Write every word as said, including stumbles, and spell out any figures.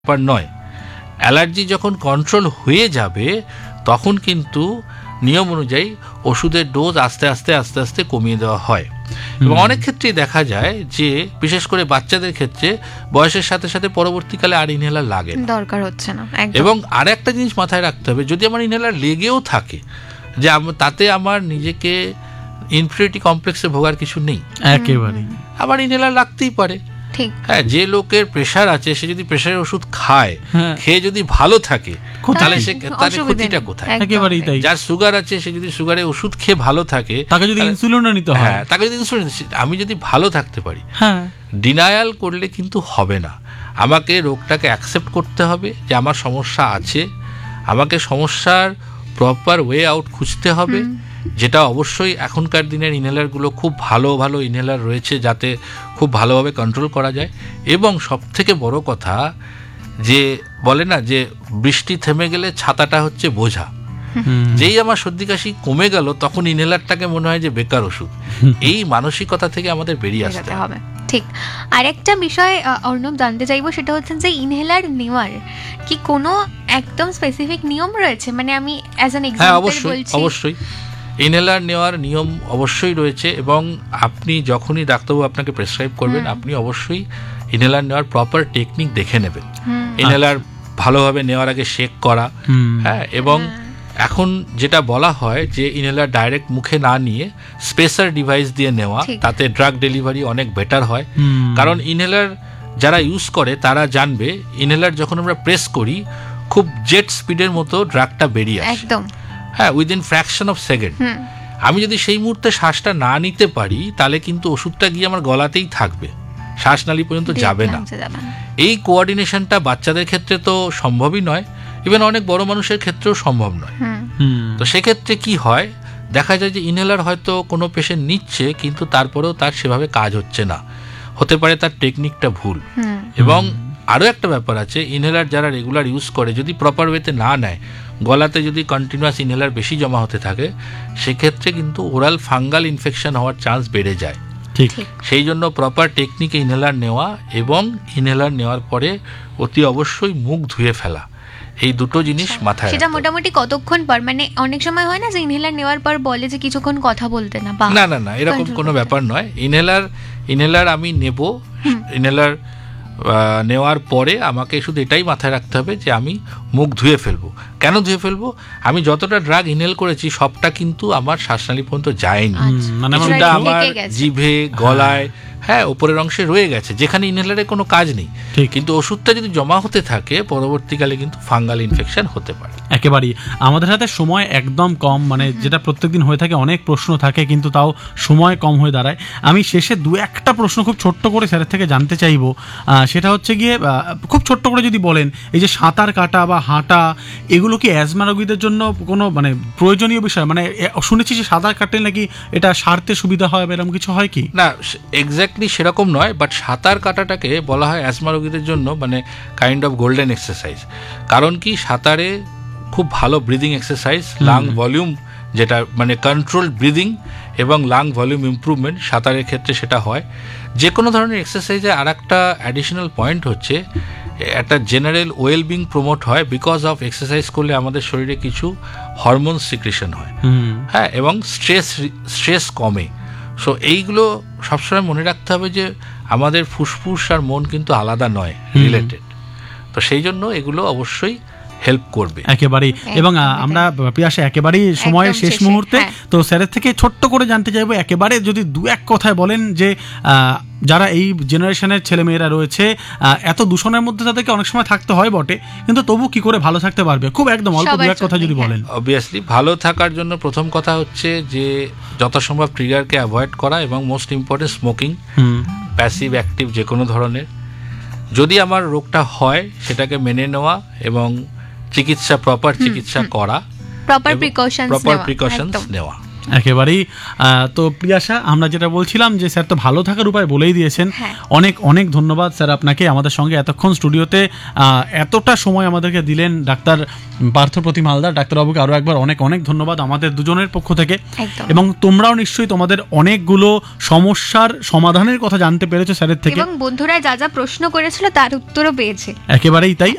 ব্যাপার নয়। অ্যালার্জি যখন কন্ট্রোল হয়ে যাবে তখন কিন্তু নিয়ম অনুযায়ী ওষুধের ডোজ আস্তে আস্তে আস্তে আস্তে কমিয়ে দেওয়া হয়। এবং অনেক ক্ষেত্রেই দেখা যায় যে বিশেষ করে বাচ্চাদের ক্ষেত্রে বয়সের সাথে সাথে পরবর্তীকালে আর ইনহেলার লাগে না, দরকার হচ্ছে না। এবং আর একটা জিনিস মাথায় রাখতে হবে, যদি আমার ইনহেলার লেগেও থাকে যে তাতে আমার নিজেকে ইনফিরিয়রিটি কমপ্লেক্সে ভোগার কিছু নেই, একেবারে আবার ইনহেলার লাগতেই পারে। হ্যাঁ, যে লোকের প্রেশার আছে সে যদি প্রেশারের ওষুধ খায়, খেয়ে যদি ভালো থাকে তাহলে সে তাহলে ক্ষতিটা কোথায়? একেবারেই তাই। যার সুগার আছে সে যদি সুগারের ওষুধ খেয়ে ভালো থাকে, তাকে যদি ইনসুলিনও নিতে হয়, হ্যাঁ তাকে যদি ইনসুলিন, আমি যদি ভালো থাকতে পারি, হ্যাঁ ডিনায়াল করলে কিন্তু হবে না। আমাকে রোগটাকে অ্যাকসেপ্ট করতে হবে যে আমার সমস্যা আছে, আমাকে সমস্যার প্রপার ওয়ে আউট খুঁজতে হবে, যেটা অবশ্যই এখনকার দিনের ইনহেলারগুলো খুব ভালো ভালো ইনহেলার রয়েছে যাতে খুব ভালোভাবে কন্ট্রোল করা যায়। এবং সব থেকে বড় কথা যে বলে না যে বৃষ্টি থেমে গেলে ছাতাটা হচ্ছে বোঝা, যেই আমার সর্দি কাশি কমে গেল তখন ইনহেলারটাকে মনে হয় যে বেকার ওষুধ। এই মানসিকতা থেকে আমাদের বেরিয়ে আসতে হবে। ঠিক। আরেকটা বিষয় অর্ণব জানতে চাইবো, সেটা হচ্ছে যে ইনহেলার নেওয়ার কি কোনো একদম স্পেসিফিক নিয়ম রয়েছে? মানে আমি অ্যাজ অ্যান এক্সাম্পল বলছি। অবশ্যই ইনহেলার নেওয়ার নিয়ম অবশ্যই রয়েছে, এবং আপনি যখনই ডাক্তারবাবু আপনাকে প্রেসক্রাইব করবেন আপনি অবশ্যই ইনহেলার নেওয়ার প্রপার টেকনিক দেখে নেবেন। ইনহেলার ভালোভাবে নেওয়ার আগে শেক করা, হ্যাঁ, এবং এখন যেটা বলা হয় যে ইনহেলার ডাইরেক্ট মুখে না নিয়ে স্পেসার ডিভাইস দিয়ে নেওয়া, তাতে ড্রাগ ডেলিভারি অনেক বেটার হয়। কারণ ইনহেলার যারা ইউজ করে তারা জানবে ইনহেলার যখন আমরা প্রেস করি খুব জেট স্পিডের মতো ড্রাগটা বেরিয়ে আসে, একদম, হ্যাঁ, উইদিন ফ্র্যাকশন অফ সেকেন্ড। আমি যদি সেই মুহূর্তে শ্বাসটা না নিতে পারি তাহলে কিন্তু ওষুধটা গিয়ে আমার গলাতেই থাকবে, শ্বাসনালী পর্যন্ত যাবে না। এই কোঅর্ডিনেশনটা বাচ্চাদের ক্ষেত্রে তো সম্ভবই নয়, ইভেন অনেক বড় মানুষের ক্ষেত্রেও সম্ভব নয়। তো সেক্ষেত্রে কি হয়, দেখা যায় যে ইনহেলার হয়তো কোনো পেশেন্ট নিচ্ছে কিন্তু তারপরেও তার সেভাবে কাজ হচ্ছে না, হতে পারে তার টেকনিকটা ভুল। এবং আরও একটা ব্যাপার আছে, ইনহেলার যারা রেগুলার ইউজ করে যদি প্রপার ওয়েতে না নেয়, গলাতে যদি কন্টিনিউয়াস ইনহেলার বেশি জমা হতে থাকে, সেক্ষেত্রে কিন্তু ওরাল ফাঙ্গাল ইনফেকশন হওয়ার চান্স বেড়ে যায়। ঠিক, সেই জন্য প্রপার টেকনিকে ইনহেলার নেওয়া এবং ইনহেলার নেওয়ার পরে অতি অবশ্যই মুখ ধুয়ে ফেলা, এই দুটো জিনিস মাথায়। সেটা মোটামুটি কতক্ষণ পর? মানে অনেক সময় হয় না যে ইনহেলার নেওয়ার পর বলে যে কিছুক্ষণ কথা বলতে না, না না না এরকম কোনো ব্যাপার নয়। ইনহেলার ইনহেলার আমি নেব, ইনহেলার নেওয়ার পরে আমাকে শুধু এটাই মাথায় রাখতে হবে যে আমি মুখ ধুয়ে ফেলবো। কেন ধুয়ে ফেলবো? আমি যতটা ড্রাগ ইনহেল করেছি সবটা কিন্তু আমার শ্বাসনালী পর্যন্ত যায়নি, কিছুটা আমার জিভে, গলায়, হ্যাঁ, উপরের অংশে রয়ে গেছে যেখানে ইনহেলারের কোনো কাজ নেই। কিন্তু ওষুধটা যদি জমা হতে থাকে পরবর্তীকালে কিন্তু ফাঙ্গাল ইনফেকশন হতে পারে। একেবারেই আমাদের হাতে সময় একদম কম, মানে যেটা প্রত্যেকদিন হয়ে থাকে, অনেক প্রশ্ন থাকে কিন্তু তাও সময় কম হয়ে দাঁড়ায়। আমি শেষে দু একটা প্রশ্ন খুব ছোট্ট করে স্যারের থেকে জানতে চাইবো, সেটা হচ্ছে গিয়ে খুব ছোট্ট করে যদি বলেন, এই যে সাঁতার কাটা বা হাঁটা, এগুলো কি অ্যাজমা রোগীদের জন্য কোনো মানে প্রয়োজনীয় বিষয়? মানে শুনেছি যে সাঁতার কাটলে নাকি এটা সারতে সুবিধা হয়, এরকম কিছু হয় কি? না, এক্স্যাক্টলি সেরকম নয়, বাট সাঁতার কাটাটাকে বলা হয় অ্যাজমা রোগীদের জন্য মানে কাইন্ড অফ গোল্ডেন এক্সারসাইজ। কারণ কি, সাঁতারে খুব ভালো ব্রিদিং এক্সারসাইজ, লাং ভলিউম, যেটা মানে কন্ট্রোল ব্রিদিং এবং লাং ভলিউম ইমপ্রুভমেন্ট সাঁতারের ক্ষেত্রে সেটা হয়। যে কোনো ধরনের এক্সারসাইজে আর একটা অ্যাডিশনাল পয়েন্ট হচ্ছে একটা জেনারেল ওয়েলবিং প্রমোট হয়, বিকজ অফ এক্সারসাইজ করলে আমাদের শরীরে কিছু হরমোন সিক্রেশন হয়, হ্যাঁ, এবং স্ট্রেস স্ট্রেস কমে। সো এইগুলো সবসময় মনে রাখতে হবে যে আমাদের ফুসফুস আর মন কিন্তু আলাদা নয়, রিলেটেড। তো সেই জন্য এগুলো অবশ্যই হেল্প করবে একেবারেই। এবং আমরা পিয়াসে একেবারেই সময়ের শেষ মুহূর্তে, তো স্যারের থেকে ছোট্ট করে জানতে চাইবো, একেবারে যদি দু এক কথায় বলেন যে যারা এই জেনারেশনের ছেলেমেয়েরা রয়েছে, এত দূষণের মধ্যে তাদেরকে অনেক সময় থাকতে হয় বটে, কিন্তু তবু কি করে ভালো থাকতে পারবে, খুব একদম অল্প দু এক কথা যদি বলেন। অবভিয়াসলি ভালো থাকার জন্য প্রথম কথা হচ্ছে যে যত সম্ভব ট্রিগারকে অ্যাভয়েড করা, এবং most important smoking, passive active যে কোনো ধরনের। যদি আমার রোগটা হয় সেটাকে মেনে নেওয়া এবং চিকিৎসা, প্রপার চিকিৎসা করা, প্রপার প্রিকশনস প্রপার প্রিকশনস নেওয়া। একেবারেই। আহ, তো প্রিয়াশা, আমরা যেটা বলছিলাম যে স্যার তো ভালো থাকার উপায় বলেই দিয়েছেন। হ্যাঁ। অনেক অনেক ধন্যবাদ স্যার আপনাকে আমাদের সঙ্গে এতক্ষণ স্টুডিওতে আহ, এতটা সময় আমাদেরকে দিলেন। ডাক্তার পার্থপ্রতিম হালদার ডাক্তারবাবুকে আরও একবার অনেক অনেক ধন্যবাদ আমাদের দুজনের পক্ষ থেকে। একদম। এবং তোমরাও নিশ্চয়ই তোমাদের অনেকগুলো সমস্যার সমাধানের কথা জানতে পেরেছো স্যারের থেকে। এবং বন্ধুরা যা যা প্রশ্ন করেছিল তার উত্তরও পেয়েছে। একেবারেই তাই।